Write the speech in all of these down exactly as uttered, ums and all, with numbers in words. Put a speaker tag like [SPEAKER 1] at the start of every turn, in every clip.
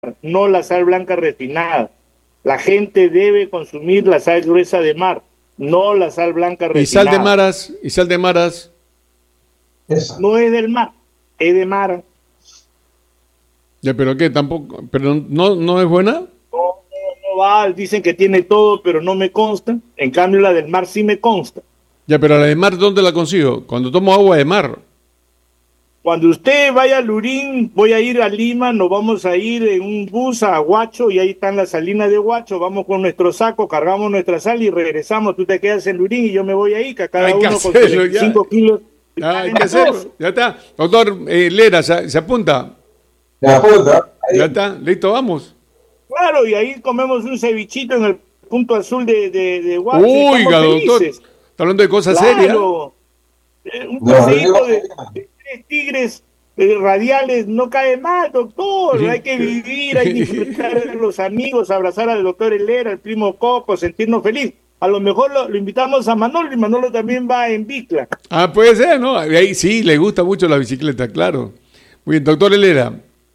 [SPEAKER 1] no la sal blanca refinada. La gente debe consumir la sal gruesa de mar, no la sal blanca refinada.
[SPEAKER 2] Y sal de maras, y sal de maras.
[SPEAKER 1] Eso. No es del mar, es de mar.
[SPEAKER 2] Ya, pero qué, tampoco, pero no, no es buena.
[SPEAKER 1] No, no, no va, dicen que tiene todo, pero no me consta. En cambio, la del mar sí me consta.
[SPEAKER 2] Ya, pero la de mar, ¿dónde la consigo? Cuando tomo agua de mar.
[SPEAKER 1] Cuando usted vaya a Lurín, voy a ir a Lima, nos vamos a ir en un bus a Huacho y ahí están las salinas de Huacho, vamos con nuestro saco, cargamos nuestra sal y regresamos. Tú te quedas en Lurín y yo me voy ahí, que a cada
[SPEAKER 2] hay
[SPEAKER 1] uno
[SPEAKER 2] con
[SPEAKER 1] cinco kilos.
[SPEAKER 2] Ah, hay que hacerlo, ya está. Doctor eh, Lera, ¿se, ¿se apunta?
[SPEAKER 3] Se apunta. Ahí.
[SPEAKER 2] Ya está, listo, vamos.
[SPEAKER 1] Claro, y ahí comemos un cevichito en el punto azul de, de, de Huacho.
[SPEAKER 2] Oiga, doctor, está hablando de cosas
[SPEAKER 1] claro. serias. Eh, un paseíto no, de... de tigres eh, radiales no cae mal, doctor. Hay que vivir, hay que disfrutar de los amigos, abrazar al doctor Helera, al primo Coco, sentirnos feliz. A lo mejor lo, lo invitamos a Manolo y Manolo también va en bicla.
[SPEAKER 2] Ah, puede ser, ¿no? Ahí sí, le gusta mucho la bicicleta, claro. Muy bien, doctor Helera.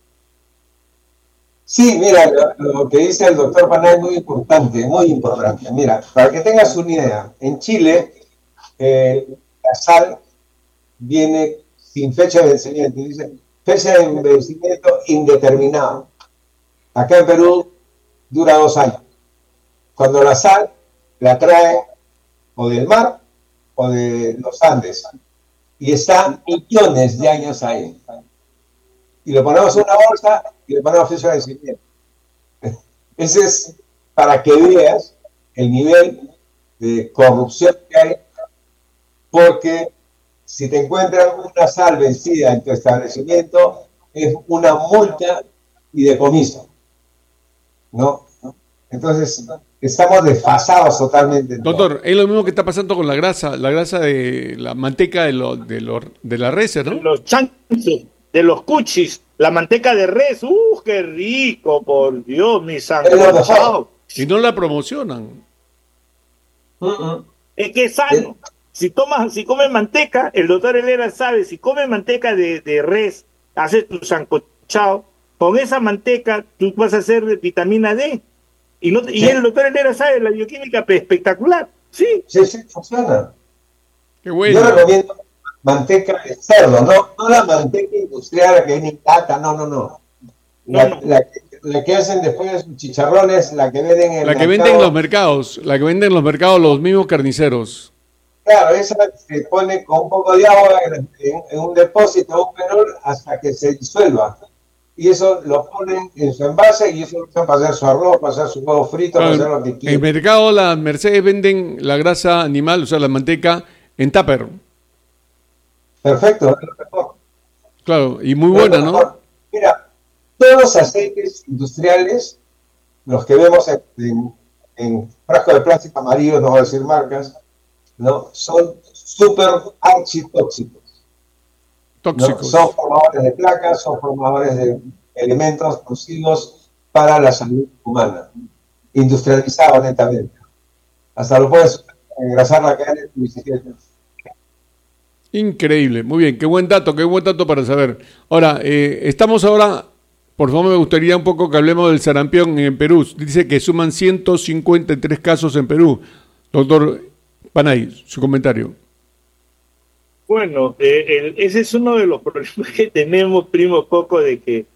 [SPEAKER 3] Sí, mira, lo, lo que dice el doctor Panay es muy importante, muy importante. Mira, para que tengas una idea, en Chile eh, la sal viene sin fecha de vencimiento, dice fecha de vencimiento indeterminado. Acá en Perú dura dos años. Cuando la sal la trae o del mar o de los Andes y está millones de años ahí. Y lo ponemos en una bolsa y le ponemos fecha de vencimiento. Ese es para que veas el nivel de corrupción que hay, porque si te encuentran una sal vencida en tu establecimiento, es una multa y decomiso, ¿no? Entonces, estamos desfasados totalmente.
[SPEAKER 2] Doctor, es lo mismo que está pasando con la grasa, la grasa de la manteca de, lo, de, lo, de la res, ¿no?
[SPEAKER 1] De los chanchos, de los cuchis, la manteca de res, ¡uh, qué rico! Por Dios, mi sancochado.
[SPEAKER 2] Y no la promocionan.
[SPEAKER 1] Uh-uh. Es que es sano. Si tomas, si comes manteca, el doctor Helera sabe, si comes manteca de, de res, haces tu sancochado, con esa manteca tú vas a hacer vitamina D. Y, no, y sí. El doctor Helera sabe, la bioquímica espectacular. Sí,
[SPEAKER 3] sí, sí, funciona.
[SPEAKER 2] Qué bueno.
[SPEAKER 3] Yo recomiendo manteca de cerdo, no, no la manteca industrial que es ni lata, no, no, no. La, no, no. La, la que hacen después de sus chicharrones, la que venden en el
[SPEAKER 2] La que mercado. venden en los mercados, la que venden en los mercados los mismos carniceros.
[SPEAKER 3] Claro, esa se pone con un poco de agua en, en un depósito, un perol, hasta que se disuelva. Y eso lo ponen en su envase y eso lo usan para hacer su arroz, para hacer su huevo frito, claro, para hacer lo que quieran.
[SPEAKER 2] En el mercado, las Mercedes venden la grasa animal, o sea, la manteca, en tupper.
[SPEAKER 3] Perfecto, es lo mejor.
[SPEAKER 2] Claro, y muy buena, ¿no?
[SPEAKER 3] Mira, todos los aceites industriales, los que vemos en, en, en frascos de plástico amarillo, no voy a decir marcas, ¿no? Son súper architóxicos.
[SPEAKER 2] Tóxicos.
[SPEAKER 3] ¿No? Son formadores de placas, son formadores de elementos nocivos para la salud humana. Industrializado netamente. Hasta lo puedes engrasar la cadena de tu bicicleta.
[SPEAKER 2] Increíble, muy bien, qué buen dato, qué buen dato para saber. Ahora, eh, estamos ahora, por favor me gustaría un poco que hablemos del sarampión en Perú. Dice que suman ciento cincuenta y tres casos en Perú. Doctor Panay, su comentario.
[SPEAKER 1] Bueno, eh, el, ese es uno de los problemas que tenemos, primo Coco, de que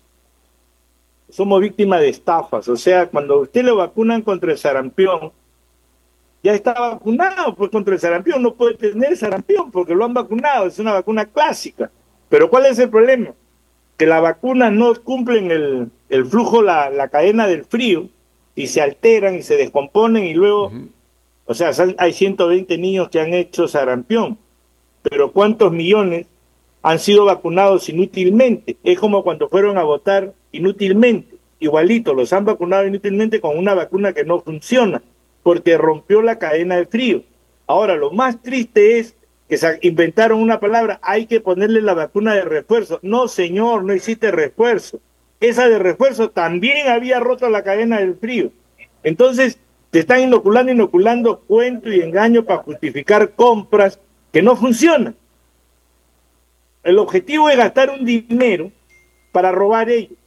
[SPEAKER 1] somos víctimas de estafas. O sea, cuando usted lo vacunan contra el sarampión, ya está vacunado, pues contra el sarampión no puede tener sarampión porque lo han vacunado, es una vacuna clásica. Pero ¿cuál es el problema? Que las vacunas no cumplen el, el flujo, la, la cadena del frío, y se alteran y se descomponen y luego, uh-huh. o sea, hay ciento veinte niños que han hecho sarampión, pero ¿cuántos millones han sido vacunados inútilmente? Es como cuando fueron a votar inútilmente, igualito, los han vacunado inútilmente con una vacuna que no funciona, porque rompió la cadena de frío. Ahora, lo más triste es que se inventaron una palabra, hay que ponerle la vacuna de refuerzo. No, señor, no existe refuerzo. Esa de refuerzo también había roto la cadena del frío. Entonces, te están inoculando, inoculando cuento y engaño para justificar compras que no funcionan. El objetivo es gastar un dinero para robar ellos.